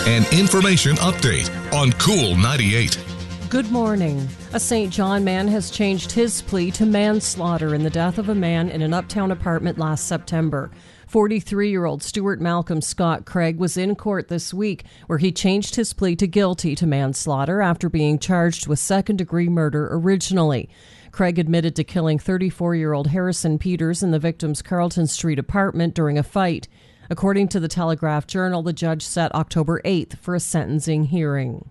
An information update on Cool 98. Good morning. A St. John man has changed his plea to manslaughter in the death of a man in an uptown apartment last September. 43-year-old Stuart Malcolm Scott Craig was in court this week where he changed his plea to guilty to manslaughter after being charged with second-degree murder originally. Craig admitted to killing 34-year-old Harrison Peters in the victim's Carlton Street apartment during a fight. According to the Telegraph-Journal, the judge set October 8th for a sentencing hearing.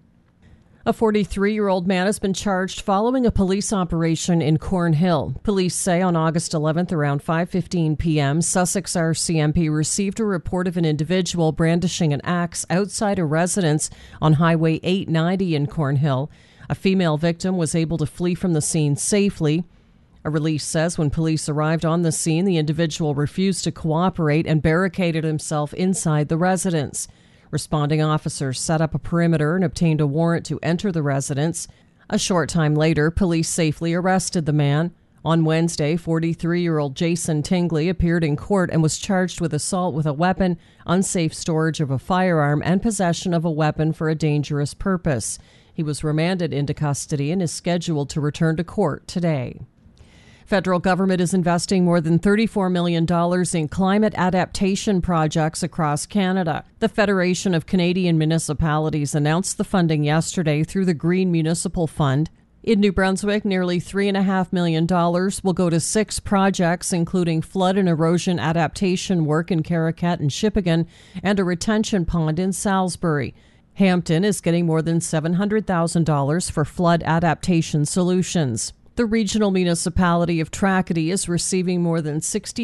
A 43-year-old man has been charged following a police operation in Cornhill. Police say on August 11th around 5:15 p.m., Sussex RCMP received a report of an individual brandishing an axe outside a residence on Highway 890 in Cornhill. A female victim was able to flee from the scene safely. A release says when police arrived on the scene, the individual refused to cooperate and barricaded himself inside the residence. Responding officers set up a perimeter and obtained a warrant to enter the residence. A short time later, police safely arrested the man. On Wednesday, 43-year-old Jason Tingley appeared in court and was charged with assault with a weapon, unsafe storage of a firearm, and possession of a weapon for a dangerous purpose. He was remanded into custody and is scheduled to return to court today. Federal government is investing more than $34 million in climate adaptation projects across Canada. The Federation of Canadian Municipalities announced the funding yesterday through the Green Municipal Fund. In New Brunswick, nearly $3.5 million will go to 6 projects, including flood and erosion adaptation work in Caracat and Shippagan and a retention pond in Salisbury. Hampton is getting more than $700,000 for flood adaptation solutions. The regional municipality of Tracadie is receiving more than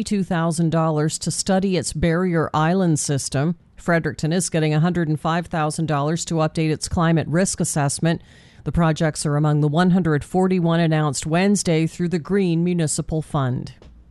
$62,000 to study its barrier island system. Fredericton is getting $105,000 to update its climate risk assessment. The projects are among the 141 announced Wednesday through the Green Municipal Fund.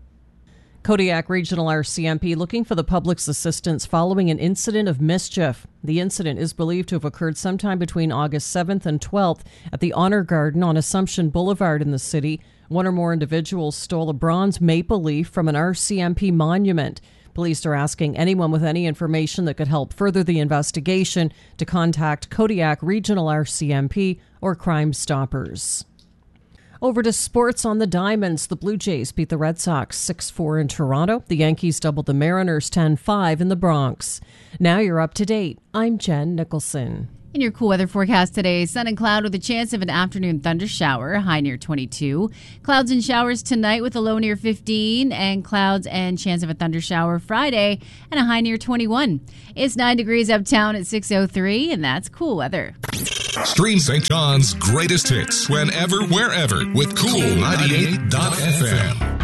Kodiak Regional RCMP looking for the public's assistance following an incident of mischief. The incident is believed to have occurred sometime between August 7th and 12th at the Honor Garden on Assumption Boulevard in the city. One or more individuals stole a bronze maple leaf from an RCMP monument. Police are asking anyone with any information that could help further the investigation to contact Kodiak Regional RCMP or Crime Stoppers. Over to sports on the Diamonds. The Blue Jays beat the Red Sox 6-4 in Toronto. The Yankees doubled the Mariners 10-5 in the Bronx. Now you're up to date. I'm Jen Nicholson. In your cool weather forecast today, sun and cloud with a chance of an afternoon thunder shower, high near 22. Clouds and showers tonight with a low near 15, and clouds and chance of a thunder shower Friday and a high near 21. It's 9 degrees uptown at 6:03, and that's cool weather. Stream St. John's greatest hits whenever, wherever with Cool 98.fm.